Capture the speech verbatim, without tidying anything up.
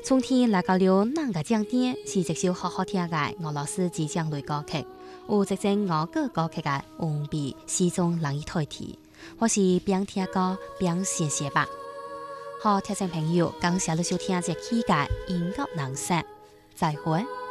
春天来到了哪个景点是一首好好听的俄羅斯自降類歌曲，有一種俄國歌曲嘅韻味始終難以代替。或是邊聽歌邊寫寫吧。好，聽眾朋友，感謝你收聽這期嘅音樂人生，再會。